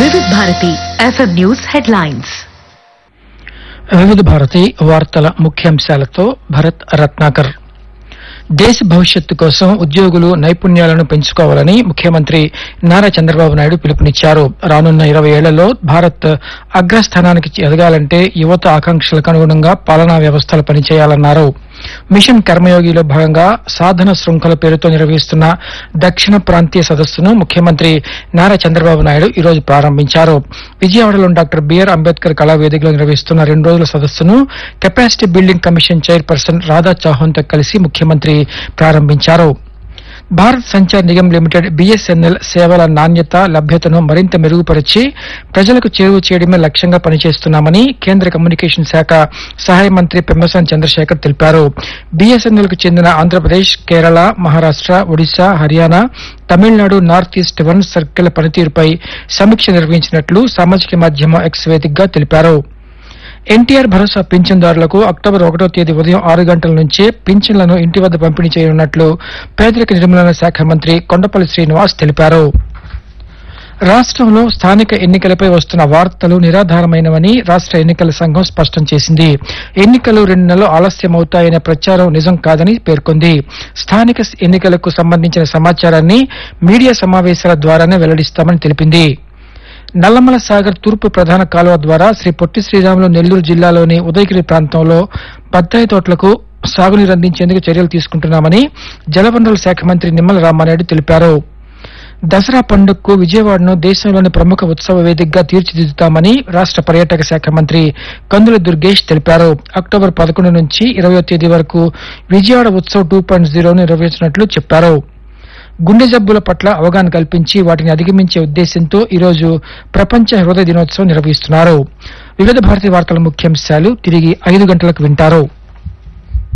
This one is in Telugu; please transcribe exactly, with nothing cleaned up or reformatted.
వివిధ భారతి ఎఫ్ఎం న్యూస్ హెడ్లైన్స్. వివిధ భారతి వార్తల ముఖ్యాంశాలతో భరత్ రత్నాకర్. దేశ భవిష్యత్తు కోసం ఉద్యోగులు నైపుణ్యాలను పెంచుకోవాలని ముఖ్యమంత్రి నారా చంద్రబాబు నాయుడు పిలుపునిచ్చారు. రానున్న ఇరవై ఏళ్లలో భారత్ అగ్రస్థానానికి ఎదగాలంటే యువత ఆకాంక్షలకు అనుగుణంగా పాలనా వ్యవస్థలు పనిచేయాలన్నారు. మిషన్ కర్మయోగిలో భాగంగా సాధన శృంఖల పేరుతో నిర్వహిస్తున్న దక్షిణ ప్రాంతీయ సదస్సును ముఖ్యమంత్రి నారా చంద్రబాబు నాయుడు ఈ రోజు ప్రారంభించారు. విజయవాడలోని డాక్టర్ బిఆర్ అంబేద్కర్ కళావేదికలో నిర్వహిస్తున్న రెండు రోజుల సదస్సును capacity building commission chairperson Radha చౌహాన్తో కలిసి ముఖ్యమంత్రి ప్రారంభించారు. భారత్ సంచార్ నిగమ్ లిమిటెడ్ బీఎస్ఎన్ఎల్ సేవల నాణ్యత, లభ్యతను మరింత మెరుగుపరిచి ప్రజలకు చేరువ చేయడమే లక్ష్యంగా పనిచేస్తున్నామని కేంద్ర కమ్యూనికేషన్ శాఖ సహాయ మంత్రి పెమ్మసాని చంద్రశేఖర్ తెలిపారు. బీఎస్ఎన్ఎల్ కు చెందిన Andhra Pradesh, Kerala, Maharashtra, Odisha, Haryana, Tamil Nadu north is to one circle పనితీరుపై సమీక్ష నిర్వహించినట్లు సామాజిక మాధ్యమం ఎక్స్ వేదికగా తెలిపారు. ఎన్టీఆర్ భరోసా పింఛన్దారులకు అక్టోబర్ ఒకటో తేదీ ఉదయం ఆరు గంటల నుంచే పింఛన్లను ఇంటి వద్ద పంపిణీ చేయనున్నట్లు పేదరిక నిర్మూలన శాఖ మంత్రి కొండపల్లి శ్రీనివాస్ తెలిపారు. రాష్ట్రంలో స్థానిక ఎన్నికలపై వస్తున్న వార్తలు నిరాధారమైనవని రాష్ట్ర ఎన్నికల సంఘం స్పష్టం చేసింది. ఎన్నికలు రెండు నెలలు ఆలస్యమవుతాయనే ప్రచారం నిజం కాదని పేర్కొంది. స్థానిక ఎన్నికలకు సంబంధించిన సమాచారాన్ని మీడియా సమావేశాల ద్వారానే వెల్లడిస్తామని తెలిపింది. నల్లమల సాగర్ తూర్పు ప్రధాన కాలువ ద్వారా శ్రీ పొట్టి శ్రీరాములు నెల్లూరు జిల్లాలోని ఉదయగిరి ప్రాంతంలో బత్తాయి తోటలకు సాగునీరు అందించేందుకు చర్యలు తీసుకుంటున్నామని జలవనరుల శాఖ మంత్రి నిమ్మల రామానాయుడు తెలిపారు. దసరా పండుగకు విజయవాడను దేశంలోని ప్రముఖ ఉత్సవ వేదికగా తీర్చిదిద్దుతామని రాష్ట్ర పర్యాటక శాఖ మంత్రి కందుల దుర్గేష్ తెలిపారు. అక్టోబర్ పదకొండు నుంచి ఇరవయో తేదీ వరకు విజయవాడ ఉత్సవ్ టూ పాయింట్ జీరోను నిర్వహించినట్లు చెప్పారు. గుండె జబ్బుల పట్ల అవగాహన కల్పించి వాటిని అధిగమించే ఉద్దేశంతో ఈరోజు ప్రపంచ హృదయ దినోత్సవం నిర్వహిస్తున్నారు. వివిధ భారతీయ వార్తల ముఖ్యాంశాలు తిరిగి ఐదు గంటలకు వింటారు.